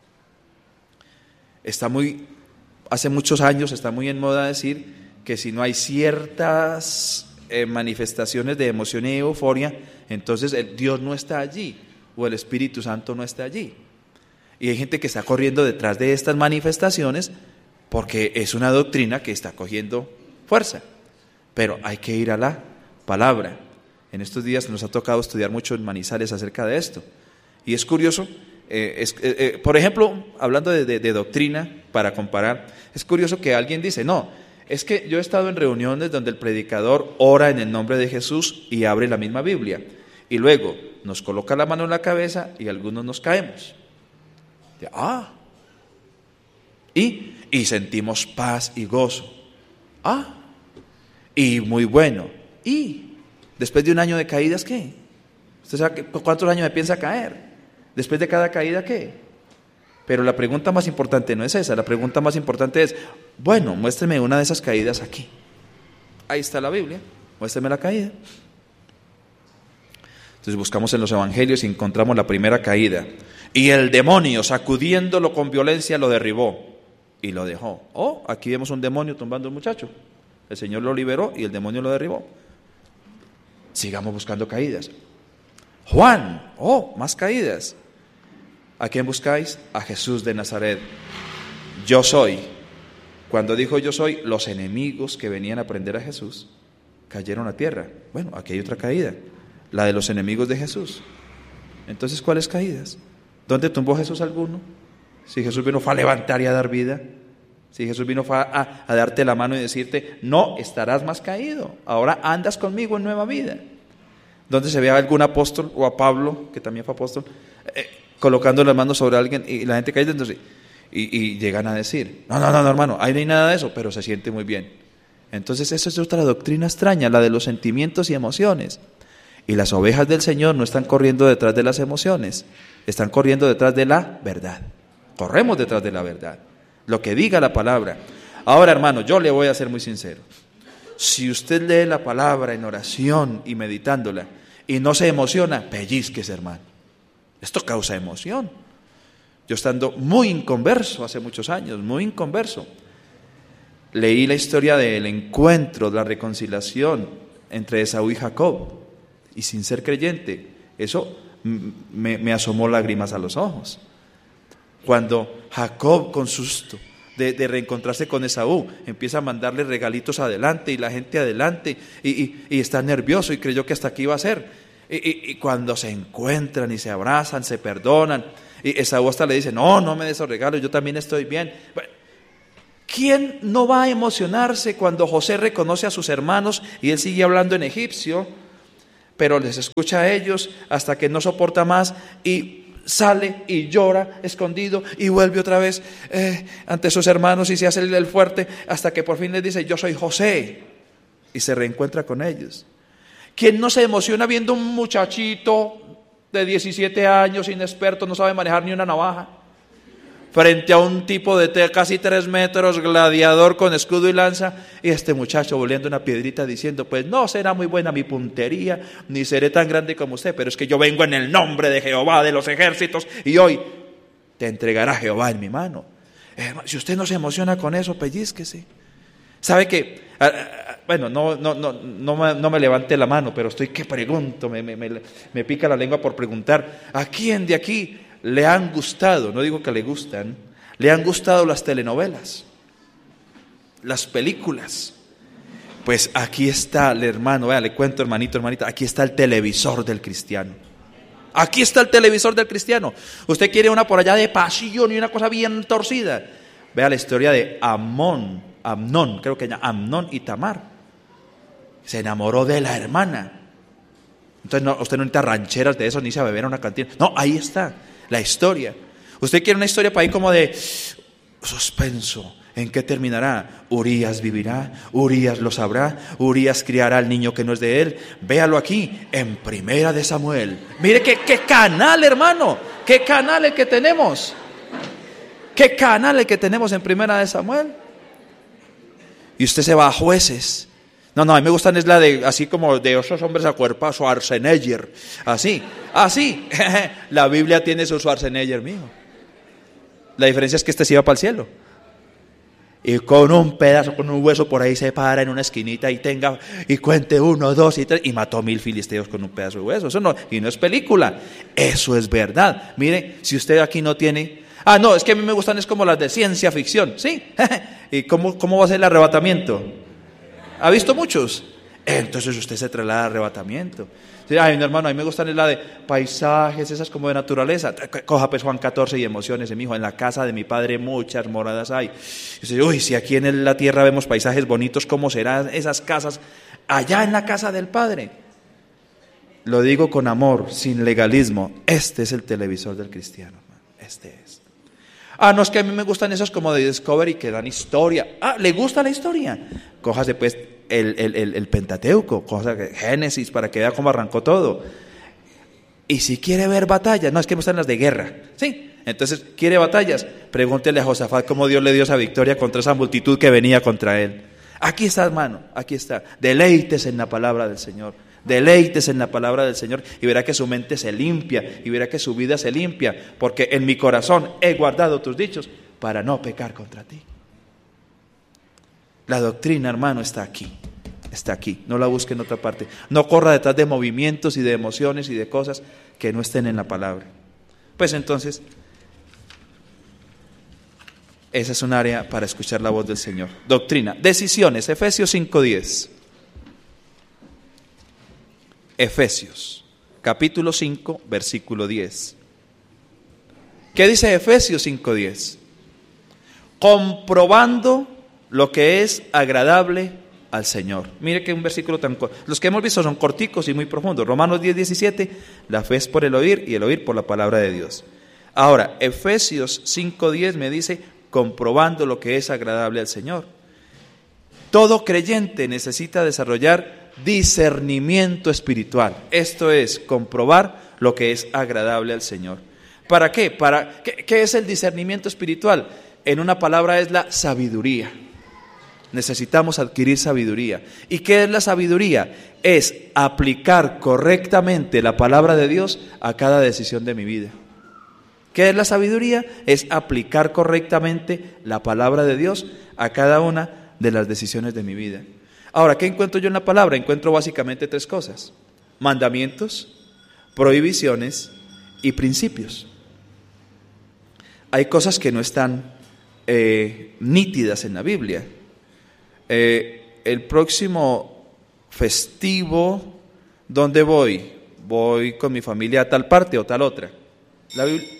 Está muy, hace muchos años está muy en moda decir que si no hay ciertas eh, manifestaciones de emoción y euforia, entonces el Dios no está allí o el Espíritu Santo no está allí. Y hay gente que está corriendo detrás de estas manifestaciones porque es una doctrina que está cogiendo fuerza. Pero hay que ir a la palabra. En estos días nos ha tocado estudiar mucho en Manizales acerca de esto. Y es curioso, eh, es, eh, eh, por ejemplo, hablando de, de, de doctrina, para comparar, es curioso que alguien dice, no, es que yo he estado en reuniones donde el predicador ora en el nombre de Jesús y abre la misma Biblia. Y luego nos coloca la mano en la cabeza y algunos nos caemos. Ah, y, y sentimos paz y gozo. Ah, y muy bueno. Y después de un año de caídas, ¿qué? ¿Usted sabe cuántos años me piensa caer? Después de cada caída, ¿qué? Pero la pregunta más importante no es esa. La pregunta más importante es, bueno, muéstreme una de esas caídas aquí. Ahí está la Biblia, muéstreme la caída. Entonces buscamos en los evangelios y encontramos la primera caída. Y el demonio, sacudiéndolo con violencia, lo derribó y lo dejó. Oh, aquí vemos un demonio tumbando a un muchacho. El Señor lo liberó y el demonio lo derribó. Sigamos buscando caídas. Juan, oh, más caídas. ¿A quién buscáis? A Jesús de Nazaret. Yo soy. Cuando dijo yo soy, los enemigos que venían a prender a Jesús cayeron a tierra. Bueno, aquí hay otra caída, la de los enemigos de Jesús. Entonces, ¿cuáles caídas? ¿Dónde tumbó Jesús alguno? Si Jesús vino fue a levantar y a dar vida. Si Jesús vino fue a, a darte la mano y decirte, no estarás más caído, ahora andas conmigo en nueva vida. ¿Dónde se ve a algún apóstol o a Pablo, que también fue apóstol, eh, colocando las manos sobre alguien y la gente cae entonces, y, y llegan a decir, no, no, no, no, hermano, ahí no hay nada de eso, pero se siente muy bien. Entonces esa es otra doctrina extraña, la de los sentimientos y emociones. Y las ovejas del Señor no están corriendo detrás de las emociones, están corriendo detrás de la verdad. Corremos detrás de la verdad, lo que diga la palabra. Ahora, hermano, yo le voy a ser muy sincero. Si usted lee la palabra en oración y meditándola y no se emociona, pellizques, hermano. Esto causa emoción. Yo estando muy inconverso hace muchos años, muy inconverso, leí la historia del encuentro, de la reconciliación entre Esaú y Jacob. Y sin ser creyente, eso me, me asomó lágrimas a los ojos. Cuando Jacob, con susto de, de reencontrarse con Esaú, empieza a mandarle regalitos adelante y la gente adelante y, y, y está nervioso y creyó que hasta aquí iba a ser. Y, y, y cuando se encuentran y se abrazan, se perdonan, y Esaú hasta le dice, no, no me des esos regalos, yo también estoy bien. Bueno, ¿quién no va a emocionarse cuando José reconoce a sus hermanos y él sigue hablando en egipcio, pero les escucha a ellos hasta que no soporta más y sale y llora escondido y vuelve otra vez eh, ante sus hermanos y se hace el fuerte hasta que por fin les dice, yo soy José, y se reencuentra con ellos? ¿Quién no se emociona viendo un muchachito de diecisiete años, inexperto, no sabe manejar ni una navaja, frente a un tipo de te- casi tres metros, gladiador con escudo y lanza, y este muchacho volviendo una piedrita diciendo, pues no será muy buena mi puntería, ni seré tan grande como usted, pero es que yo vengo en el nombre de Jehová de los ejércitos, y hoy te entregará Jehová en mi mano? Eh, si usted no se emociona con eso, pellizquese. ¿Sabe qué? Ah, ah, bueno, no, no, no, no, me, no me levante la mano, pero estoy que pregunto, me, me, me, me pica la lengua por preguntar, ¿a quién de aquí le han gustado, no digo que le gustan, le han gustado las telenovelas, las películas? Pues aquí está el hermano, vea, le cuento, hermanito, hermanita, aquí está el televisor del cristiano. Aquí está el televisor del cristiano. Usted quiere una por allá de pasión y una cosa bien torcida. Vea la historia de Amón, Amnón, creo que ya, Amnón y Tamar. Se enamoró de la hermana. Entonces no, usted no necesita rancheras de eso, ni se va a beber a una cantina. No, ahí está la historia. Usted quiere una historia para ahí como de suspenso. ¿En qué terminará? Urías vivirá, Urías lo sabrá, Urías criará al niño que no es de él. Véalo aquí, en Primera de Samuel. Mire qué, qué canal, hermano, qué canal el que tenemos. Qué canal el que tenemos en Primera de Samuel. Y usted se va a Jueces. No, no, a mí me gustan es la de, así como de esos hombres acuerpados, Schwarzenegger. Así, así. La Biblia tiene su Schwarzenegger, mijo. La diferencia es que este se iba para el cielo. Y con un pedazo, con un hueso por ahí se para en una esquinita y tenga, y cuente uno, dos y tres, y mató mil filisteos con un pedazo de hueso. Eso no, y no es película, eso es verdad. Mire, si usted aquí no tiene, ah, no, es que a mí me gustan es como las de ciencia ficción, ¿sí? ¿Y cómo, cómo va a ser el arrebatamiento? ¿Ha visto muchos? Entonces usted se traslada al arrebatamiento. Ay, mi hermano, a mí me gustan es la de paisajes, esas como de naturaleza. Coja pues Juan catorce y emociones, mi hijo. En la casa de mi padre muchas moradas hay. Y dice, uy, si aquí en la tierra vemos paisajes bonitos, ¿cómo serán esas casas allá en la casa del Padre? Lo digo con amor, sin legalismo. Este es el televisor del cristiano, hermano. Este es. Ah, no, es que a mí me gustan esos como de Discovery que dan historia. Ah, ¿le gusta la historia? Cójase pues el, el, el, el Pentateuco, cosa que, Génesis, para que vea cómo arrancó todo. Y si quiere ver batallas, no, es que me gustan las de guerra, ¿sí? Entonces, ¿quiere batallas? Pregúntele a Josafat cómo Dios le dio esa victoria contra esa multitud que venía contra él. Aquí está, hermano, aquí está. Deleites en la palabra del Señor. Deleites en la palabra del Señor y verá que su mente se limpia y verá que su vida se limpia, porque en mi corazón he guardado tus dichos para no pecar contra ti. La doctrina, hermano, está aquí, está aquí, no la busque en otra parte. No corra detrás de movimientos y de emociones y de cosas que no estén en la palabra. Pues entonces, esa es un área para escuchar la voz del Señor. Doctrina, decisiones, Efesios cinco diez. Efesios, capítulo cinco, versículo diez. ¿Qué dice Efesios cinco diez? Comprobando lo que es agradable al Señor. Mire que un versículo tan corto. Los que hemos visto son corticos y muy profundos. Romanos diez diecisiete, la fe es por el oír y el oír por la palabra de Dios. Ahora, Efesios cinco diez me dice, comprobando lo que es agradable al Señor. Todo creyente necesita desarrollar discernimiento espiritual. Esto es, comprobar lo que es agradable al Señor. ¿Para qué? Para, ¿qué, qué es el discernimiento espiritual? En una palabra es la sabiduría. Necesitamos adquirir sabiduría. ¿Y qué es la sabiduría? Es aplicar correctamente la palabra de Dios a cada decisión de mi vida. ¿Qué es la sabiduría? Es aplicar correctamente la palabra de Dios a cada una de las decisiones de mi vida. Ahora, ¿qué encuentro yo en la palabra? Encuentro básicamente tres cosas: mandamientos, prohibiciones y principios. Hay cosas que no están eh, nítidas en la Biblia. Eh, el próximo festivo, ¿dónde voy? Voy con mi familia a tal parte o tal otra. La Biblia,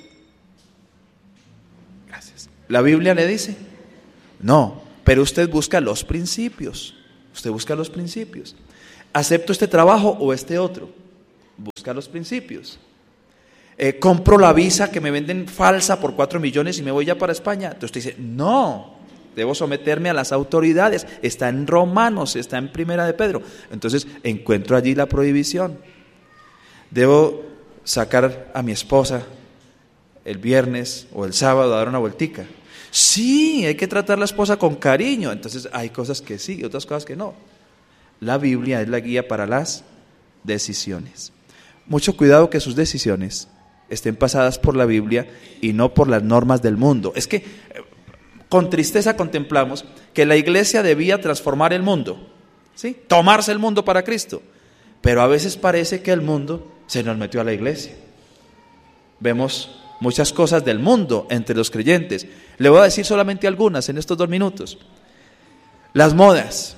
gracias. ¿La Biblia le dice? No, pero usted busca los principios. Usted busca los principios. ¿Acepto este trabajo o este otro? Busca los principios. Eh, ¿Compro la visa que me venden falsa por cuatro millones y me voy ya para España? Entonces usted dice, no, debo someterme a las autoridades. Está en Romanos, está en Primera de Pedro. Entonces encuentro allí la prohibición. Debo sacar a mi esposa el viernes o el sábado a dar una vueltica. Sí, hay que tratar a la esposa con cariño. Entonces hay cosas que sí, otras cosas que no. La Biblia es la guía para las decisiones. Mucho cuidado que sus decisiones estén pasadas por la Biblia y no por las normas del mundo. Es que con tristeza contemplamos que la iglesia debía transformar el mundo, ¿sí? Tomarse el mundo para Cristo. Pero a veces parece que el mundo se nos metió a la iglesia. Vemos muchas cosas del mundo entre los creyentes. Le voy a decir solamente algunas en estos dos minutos. Las modas.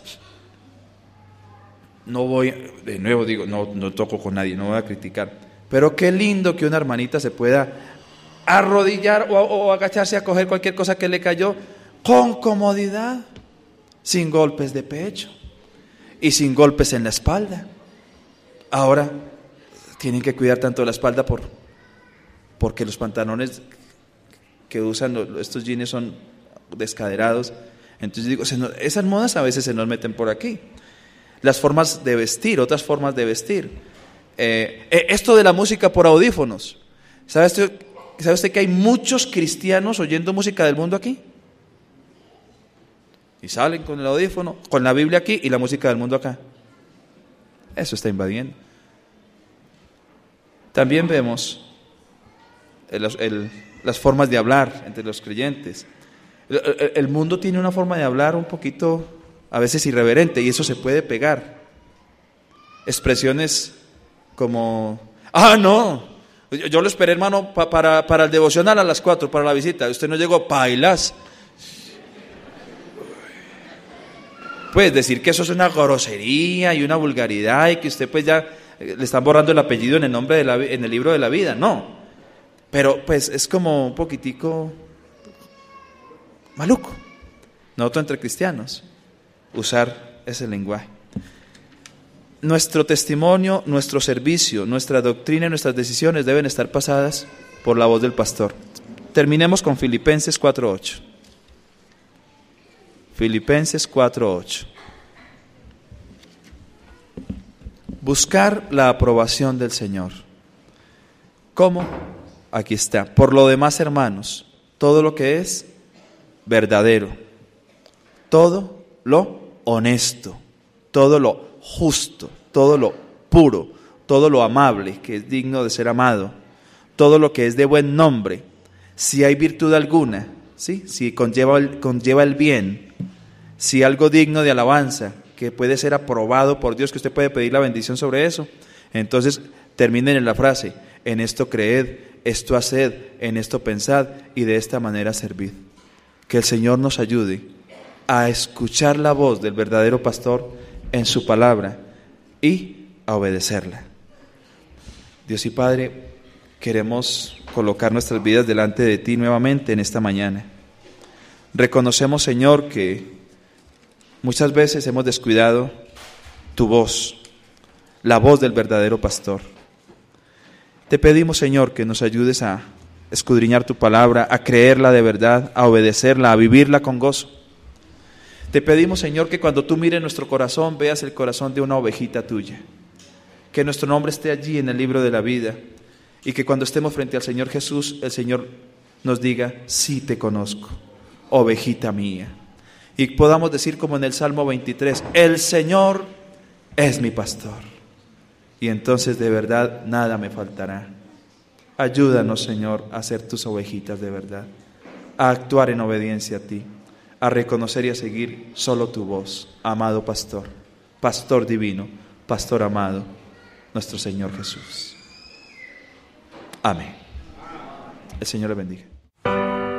No voy, de nuevo digo, no, no toco con nadie, no voy a criticar. Pero qué lindo que una hermanita se pueda arrodillar o, o agacharse a coger cualquier cosa que le cayó con comodidad, sin golpes de pecho y sin golpes en la espalda. Ahora, tienen que cuidar tanto la espalda por, porque los pantalones que usan los, estos jeans son descaderados. Entonces digo, se nos, esas modas a veces se nos meten por aquí. Las formas de vestir, otras formas de vestir. Eh, eh, esto de la música por audífonos. ¿Sabe usted, ¿Sabe usted que hay muchos cristianos oyendo música del mundo aquí? Y salen con el audífono, con la Biblia aquí y la música del mundo acá. Eso está invadiendo. También vemos el, el, las formas de hablar entre los creyentes. El, el, el mundo tiene una forma de hablar un poquito, a veces irreverente, y eso se puede pegar. Expresiones como, ah, no, yo, yo lo esperé, hermano, pa, para, para el devocional a las cuatro, para la visita. Usted no llegó, pailas. Pues decir que eso es una grosería y una vulgaridad y que usted pues ya le están borrando el apellido en el nombre de la, en el libro de la vida, no. Pero pues es como un poquitico maluco, noto entre cristianos, usar ese lenguaje. Nuestro testimonio, nuestro servicio, nuestra doctrina y nuestras decisiones deben estar pasadas por la voz del pastor. Terminemos con Filipenses cuatro ocho. Filipenses cuatro ocho. Buscar la aprobación del Señor. ¿Cómo? Aquí está. Por lo demás, hermanos, todo lo que es verdadero, todo lo honesto, todo lo justo, todo lo puro, todo lo amable, que es digno de ser amado, todo lo que es de buen nombre, si hay virtud alguna, ¿sí? Si conlleva el, conlleva el bien, si algo digno de alabanza, que puede ser aprobado por Dios, que usted puede pedir la bendición sobre eso, entonces terminen en la frase, en esto creed, esto haced, en esto pensad y de esta manera servid. Que el Señor nos ayude a escuchar la voz del verdadero pastor en su palabra y a obedecerla. Dios y Padre, queremos colocar nuestras vidas delante de ti nuevamente en esta mañana. Reconocemos, Señor, que muchas veces hemos descuidado tu voz, la voz del verdadero pastor. Te pedimos, Señor, que nos ayudes a escudriñar tu palabra, a creerla de verdad, a obedecerla, a vivirla con gozo. Te pedimos, Señor, que cuando tú mires nuestro corazón, veas el corazón de una ovejita tuya. Que nuestro nombre esté allí en el libro de la vida y que cuando estemos frente al Señor Jesús, el Señor nos diga, sí te conozco, ovejita mía. Y podamos decir como en el Salmo veintitrés, el Señor es mi pastor. Y entonces de verdad nada me faltará. Ayúdanos, Señor, a ser tus ovejitas de verdad, a actuar en obediencia a ti, a reconocer y a seguir solo tu voz, amado pastor, pastor divino, pastor amado, nuestro Señor Jesús. Amén. El Señor le bendiga.